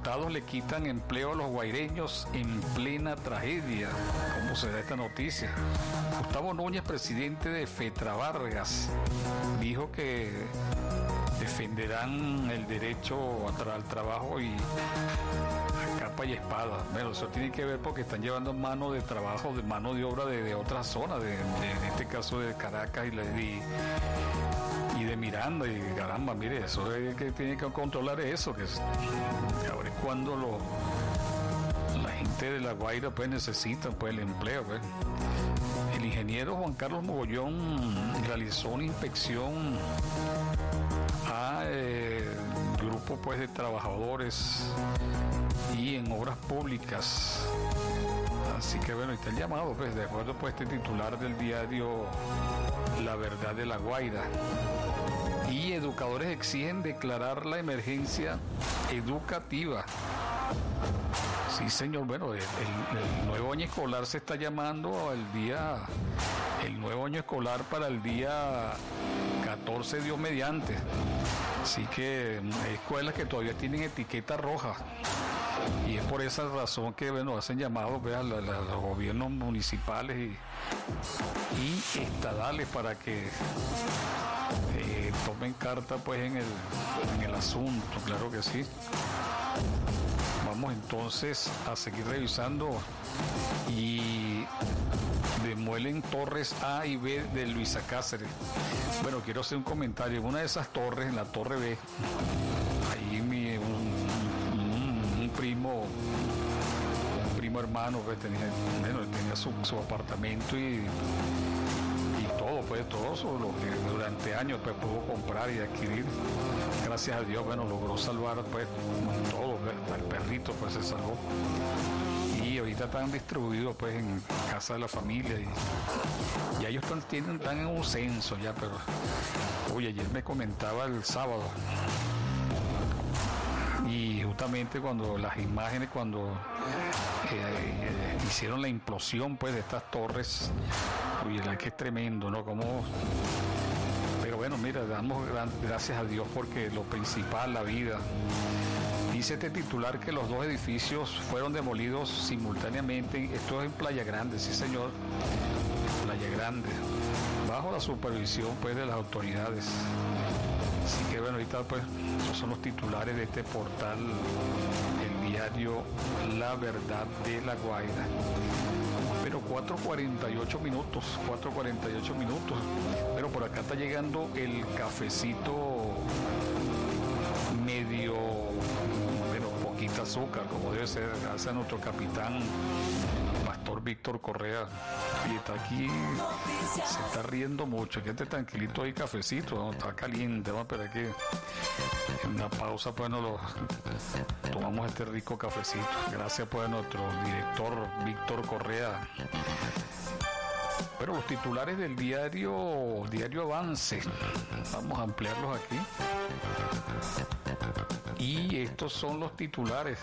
Diputados le quitan empleo a los guaireños en plena tragedia. ¿Cómo se da esta noticia? Gustavo Núñez, presidente de Fetravargas, dijo que defenderán el derecho al trabajo y a capa y espada. Bueno, eso tiene que ver porque están llevando mano de trabajo, de mano de obra de otras zonas, en este caso de Caracas y de Miranda, y caramba, mire, eso es que tiene que controlar eso, que ahora es cuando la gente de La Guaira pues necesita pues el empleo, pues. El ingeniero Juan Carlos Mogollón realizó una inspección a grupo pues de trabajadores y en obras públicas. Así que bueno, está el llamado, pues, de acuerdo pues este titular del diario La Verdad de La Guaira. Y educadores exigen declarar la emergencia educativa. Sí, señor. Bueno, el nuevo año escolar se está llamando el nuevo año escolar para el día 14, Dios mediante. Así que hay escuelas que todavía tienen etiqueta roja. Y es por esa razón que, bueno, hacen llamados a los gobiernos municipales y estadales para que tomen carta pues en el asunto, claro que sí. Vamos entonces a seguir revisando. Y demuelen torres A y B de Luisa Cáceres. Bueno, quiero hacer un comentario. En una de esas torres, en la torre B, ahí un primo hermano pues, tenía su apartamento y todo, pues todo eso lo que durante años pues pudo comprar y adquirir. Gracias a Dios, bueno, logró salvar pues todo, pues, el perrito pues se salvó. Y ahorita están distribuidos pues en casa de la familia y ellos están en un censo ya, pero oye, ayer me comentaba el sábado y justamente cuando las imágenes hicieron la implosión pues de estas torres, oye, la que es tremendo, ¿no? Pero bueno, mira, damos gracias a Dios porque lo principal, la vida. Dice este titular que los dos edificios fueron demolidos simultáneamente. Esto es en Playa Grande, sí señor, Playa Grande, bajo la supervisión pues de las autoridades. Así que bueno, ahorita pues esos son los titulares de este portal, el diario La Verdad de La Guaira. Pero 4:48 minutos. Pero por acá está llegando el cafecito medio, pero poquita azúcar, como debe ser, gracias a nuestro capitán Pastor Víctor Correa. Y está aquí, se está riendo mucho. Quédate tranquilito ahí, cafecito, ¿no? Está caliente, vamos a esperar que en una pausa pues tomamos este rico cafecito. Gracias pues a nuestro director Víctor Correa. Pero los titulares del diario Avance, vamos a ampliarlos aquí. Y estos son los titulares.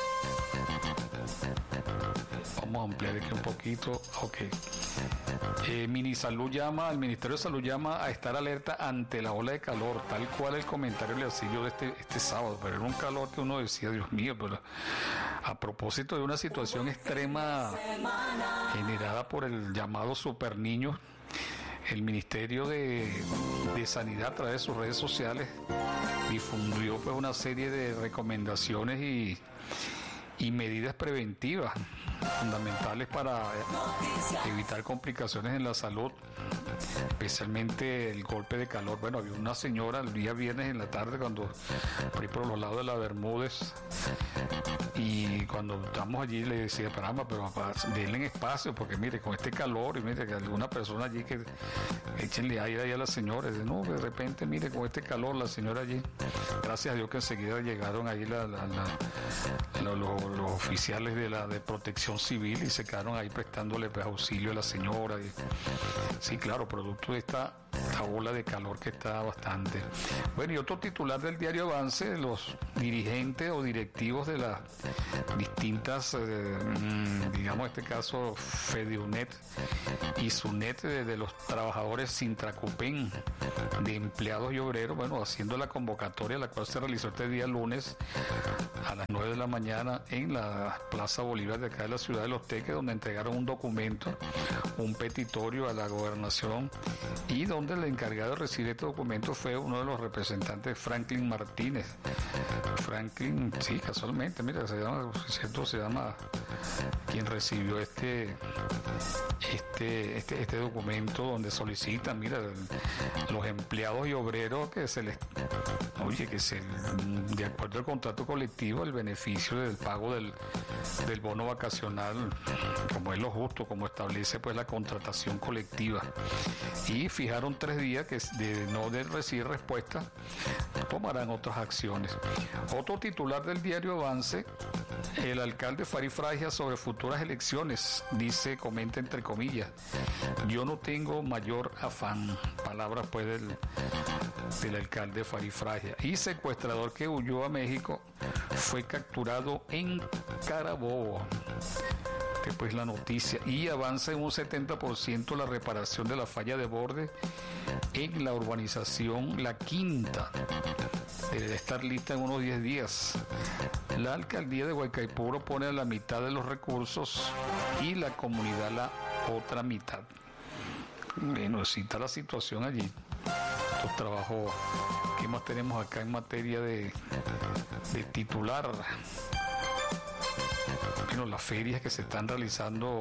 Vamos a ampliar aquí un poquito. Ok. El Ministerio de Salud llama a estar alerta ante la ola de calor, tal cual el comentario le hacía yo de este sábado, pero era un calor que uno decía, Dios mío, pero a propósito de una situación extrema generada por el llamado Super Niño, el Ministerio de Sanidad a través de sus redes sociales difundió pues una serie de recomendaciones y medidas preventivas fundamentales para evitar complicaciones en la salud, especialmente el golpe de calor. Bueno, había una señora el día viernes en la tarde cuando fui por los lados de la Bermúdez y cuando estamos allí le decía, pero denle espacio porque mire, con este calor y mire que alguna persona allí que échenle aire ahí a la señora. Dice, no, de repente mire con este calor la señora allí, gracias a Dios que enseguida llegaron ahí los oficiales de protección civil y se quedaron ahí prestándole pues, auxilio a la señora. Y, sí, claro, producto de esta ola de calor que está bastante. Bueno, y otro titular del diario Avance, los dirigentes o directivos de las distintas, digamos en este caso FEDIUNET y SUNET de los trabajadores Sintracupen, de empleados y obreros, bueno, haciendo la convocatoria, la cual se realizó este día lunes a las 9 9 de la mañana en la Plaza Bolívar de acá de la ciudad de Los Teques, donde entregaron un documento, un petitorio a la gobernación, y donde el encargado de recibir este documento fue uno de los representantes, Franklin Martínez. Franklin, sí, casualmente, mira, se llama quien recibió este documento, donde solicitan, mira, los empleados y obreros que de acuerdo al contrato colectivo, el beneficio del pago del bono vacacional, como es lo justo, como establece pues la contratación colectiva, y fijaron 3 días que de no recibir respuesta tomarán otras acciones. Otro titular del diario Avance: el alcalde Fari Fraija sobre futuras elecciones dice, comenta entre comillas: yo no tengo mayor afán. Palabras pues del alcalde Fari Fraija. Y secuestrador que huyó a México fue capturado en Carabobo. Pues la noticia. Y avanza en un 70% la reparación de la falla de borde en la urbanización La Quinta. Debe estar lista en unos 10 días. La alcaldía de Guaycaipuro pone a la mitad de los recursos y la comunidad la otra mitad. Bueno, cita la situación allí. Estos trabajos que más tenemos acá en materia de titular. Bueno, las ferias que se están realizando.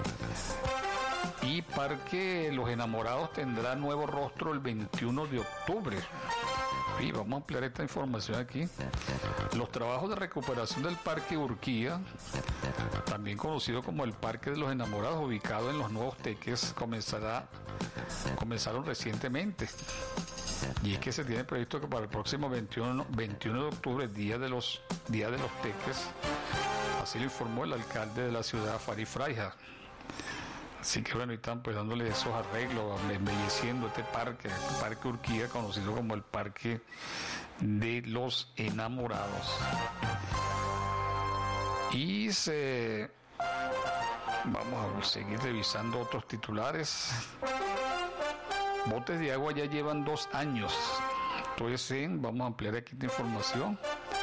Y Parque Los Enamorados tendrá nuevo rostro el 21 de octubre. Y vamos a ampliar esta información aquí. Los trabajos de recuperación del Parque Urquía, también conocido como el Parque de los Enamorados, ubicado en Los Nuevos Teques, comenzaron recientemente. Y es que se tiene previsto que para el próximo 21 de octubre, Día de los Teques, así lo informó el alcalde de la ciudad, Fari Fraija. Así que bueno, y están pues dándole esos arreglos, embelleciendo este parque Urquía, conocido como el Parque de los Enamorados. Y vamos a seguir revisando otros titulares. Botes de agua ya llevan 2 años. Entonces, vamos a ampliar aquí esta información.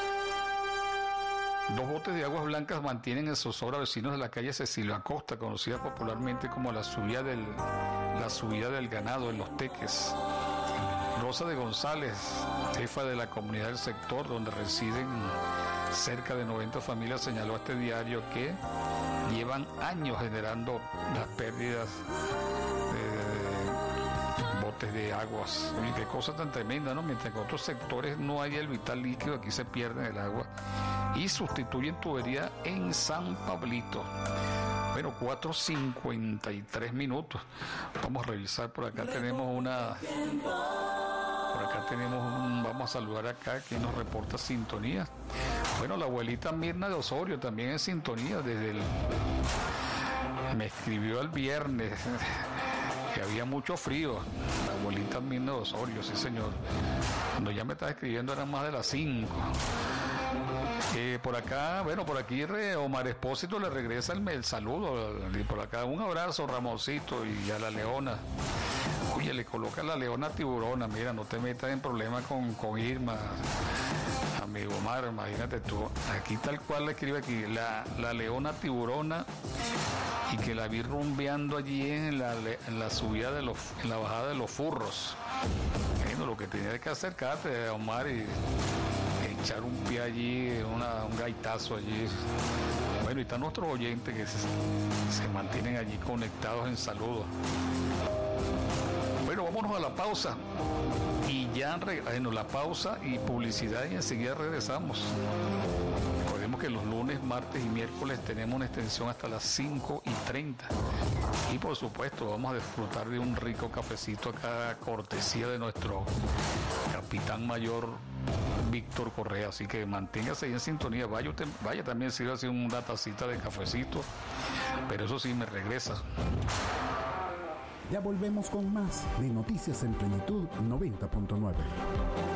2 botes de aguas blancas mantienen en zozobra a vecinos de la calle Cecilio Acosta, conocida popularmente como la subida del ganado en Los Teques. Rosa de González, jefa de la comunidad del sector donde residen cerca de 90 familias, señaló a este diario que llevan años generando las pérdidas de botes de aguas. Y qué cosa tan tremenda, ¿no? Mientras que en otros sectores no hay el vital líquido, aquí se pierde el agua y sustituyen tubería en San Pablito. Bueno, 4:53. Vamos a revisar, por acá tenemos vamos a saludar acá quien nos reporta sintonía. Bueno, la abuelita Mirna de Osorio también en sintonía me escribió el viernes que había mucho frío. La abuelita Mirna de Osorio, sí señor. Cuando ya me estaba escribiendo eran más de las 5. Por aquí Omar Espósito le regresa el saludo. Y por acá un abrazo, Ramoncito, y a la Leona. Oye, le coloca la Leona Tiburona. Mira, no te metas en problemas con Irma, amigo Omar, imagínate tú. Aquí tal cual le escribe aquí, la Leona Tiburona, y que la vi rumbeando allí en la subida en la bajada de los Furros. Bueno, lo que tenía que acercarte, Omar, y echar un pie allí, un gaitazo allí. Bueno, y están nuestros oyentes que se mantienen allí conectados en saludos. Bueno, vámonos a la pausa. Y ya, la pausa y publicidad, y enseguida regresamos. Recordemos que los lunes, martes y miércoles tenemos una extensión hasta las 5:30. Y por supuesto, vamos a disfrutar de un rico cafecito acá, cortesía de nuestro capitán mayor Víctor Correa. Así que manténgase ahí en sintonía. Vaya también, sírvase una tacita de cafecito. Pero eso sí, me regresa. Ya volvemos con más de Noticias en Plenitud 90.9.